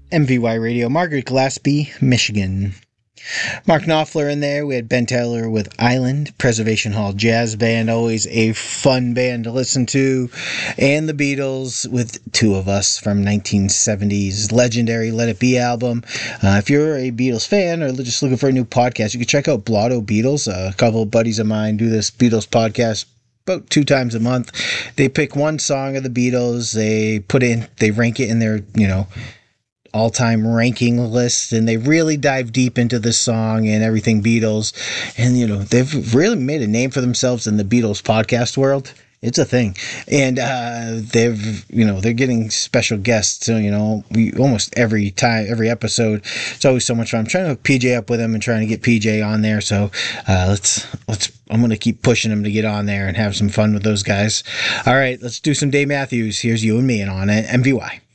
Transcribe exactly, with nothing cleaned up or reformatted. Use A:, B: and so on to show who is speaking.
A: M V Y Radio, Margaret Gillespie, Michigan. Mark Knopfler in there. We had Ben Taylor with Island, Preservation Hall Jazz Band, always a fun band to listen to. And the Beatles with Two of Us from nineteen seventies legendary Let It Be album. Uh, if you're a Beatles fan or just looking for a new podcast, you can check out Blotto Beatles. Uh, a couple of buddies of mine do this Beatles podcast about two times a month. They pick one song of the Beatles, they put in, they rank it in their, you know, all-time ranking list, and they really dive deep into this song and everything Beatles. And you know, they've really made a name for themselves in the Beatles podcast world. It's a thing. And uh they've, you know, they're getting special guests, so you know, we almost every time, every episode, it's always so much fun. I'm trying to hook P J up with him and trying to get P J on there, so uh let's let's I'm gonna keep pushing him to get on there and have some fun with those guys. All right, let's do some Dave Matthews. Here's You and Me and on M V Y.